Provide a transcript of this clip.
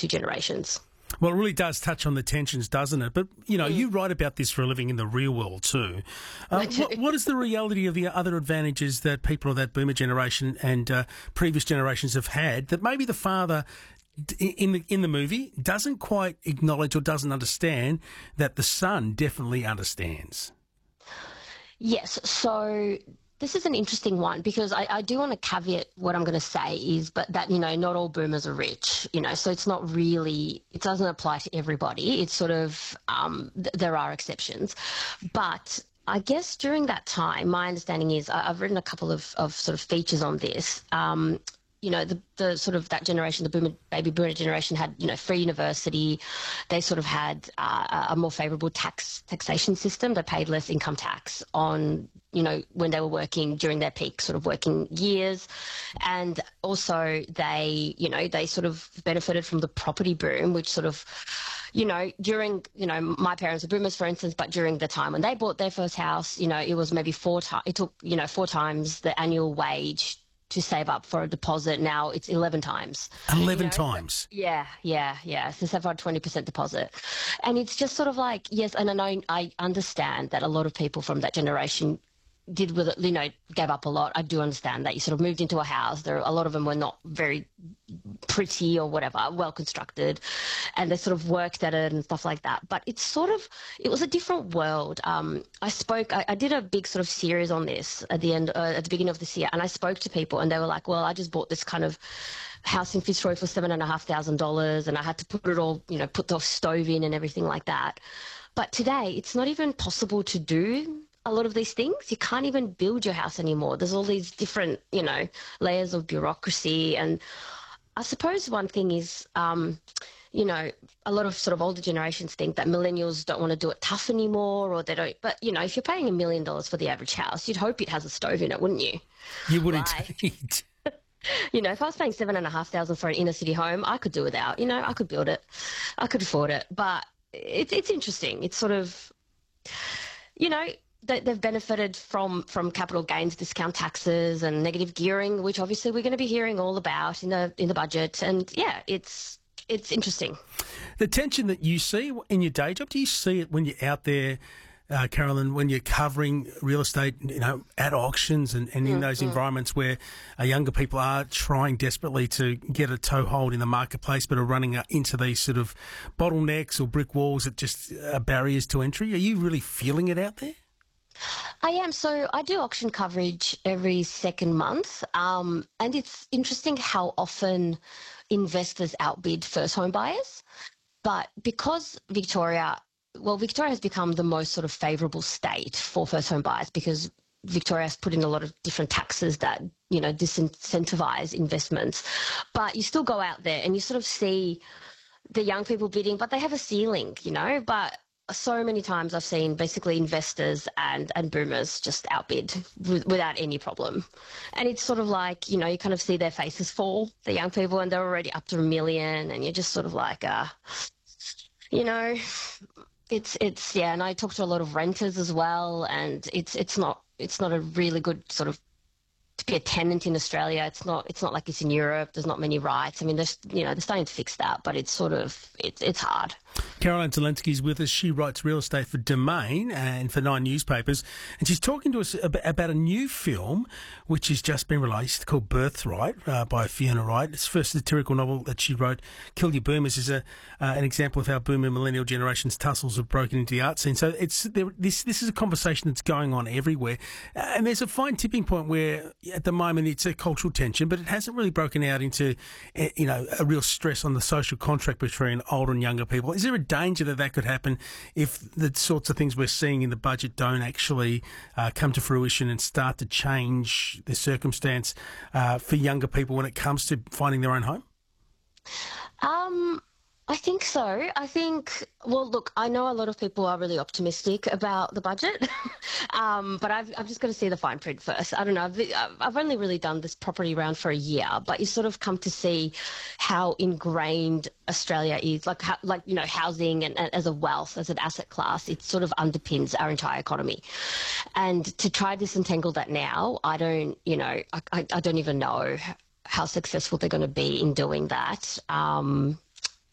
two generations. Well, it really does touch on the tensions, doesn't it? But, you know, you write about this for a living in the real world too. What is the reality of the other advantages that people of that boomer generation and previous generations have had that maybe the father in the movie doesn't quite acknowledge or doesn't understand that the son definitely understands? Yes, so this is an interesting one because I do want to caveat what I'm going to say is, but that, you know, not all boomers are rich, you know, so it's not really, it doesn't apply to everybody. It's sort of, there are exceptions. But I guess during that time, my understanding is I've written a couple of sort of features on this. You know, the sort of that generation, the baby boomer generation had, you know, free university. They sort of had a more favourable taxation system. They paid less income tax on, you know, when they were working during their peak sort of working years. And also they, you know, they sort of benefited from the property boom, which sort of, you know, during, you know, my parents were boomers, for instance, but during the time when they bought their first house, you know, it was maybe it took, you know, 4 times the annual wage to save up for a deposit. Now it's 11 times. 11 times? Yeah. So save for a 20% deposit. And it's just sort of like, yes, and I understand that a lot of people from that generation did with it, you know, gave up a lot. I do understand that. You sort of moved into a house. A lot of them were not very pretty or whatever, well constructed, and they sort of worked at it and stuff like that. But it's sort of, it was a different world. I did a big sort of series on this at the beginning of this year, and I spoke to people and they were like, well, I just bought this kind of house in Fitzroy for $7,500 and I had to put it all, you know, put the stove in and everything like that. But today it's not even possible to do a lot of these things. You can't even build your house anymore. There's all these different, you know, layers of bureaucracy. And I suppose one thing is, you know, a lot of sort of older generations think that millennials don't want to do it tough anymore, or they don't. But, you know, if you're paying $1 million for the average house, you'd hope it has a stove in it, wouldn't you? You would indeed. You know, if I was paying $7,500 for an inner city home, I could do without. You know, I could build it. I could afford it. But it's interesting. It's sort of, you know, they've benefited from capital gains, discount taxes and negative gearing, which obviously we're going to be hearing all about in the budget. And yeah, it's interesting. The tension that you see in your day job, do you see it when you're out there, Carolyn, when you're covering real estate, you know, at auctions and in those environments where younger people are trying desperately to get a toehold in the marketplace but are running into these sort of bottlenecks or brick walls that just are barriers to entry? Are you really feeling it out there? I am. So I do auction coverage every second month, and it's interesting how often investors outbid first home buyers. But because Victoria has become the most sort of favourable state for first home buyers because Victoria has put in a lot of different taxes that, you know, disincentivise investments. But you still go out there and you sort of see the young people bidding, but they have a ceiling, you know, but so many times I've seen basically investors and boomers just outbid without any problem. And it's sort of like, you know, you kind of see their faces fall, the young people, and they're already up to $1 million, and you're just sort of like, you know, it's yeah. And I talk to a lot of renters as well, and it's not a really good sort of, to be a tenant in Australia. It's not like it's in Europe. There's not many rights. I mean, they're starting to fix that, but it's sort of, it's hard. Caroline Zelensky is with us. She writes real estate for Domain and for 9 newspapers. And she's talking to us about a new film which has just been released called Birthright by Fiona Wright. It's the first satirical novel that she wrote. Kill Your Boomers is an example of how boomer and millennial generations' tussles have broken into the art scene. So this is a conversation that's going on everywhere. And there's a fine tipping point where at the moment it's a cultural tension, but it hasn't really broken out into, you know, a real stress on the social contract between older and younger people. Is there a danger that could happen if the sorts of things we're seeing in the budget don't actually come to fruition and start to change the circumstance for younger people when it comes to finding their own home? I think so. Well, look, I know a lot of people are really optimistic about the budget, but I've just got to see the fine print first. I don't know. I've only really done this property round for a year, but you sort of come to see how ingrained Australia is, like you know, housing and as a wealth, as an asset class, it sort of underpins our entire economy. And to try disentangle that now, I don't even know how successful they're going to be in doing that.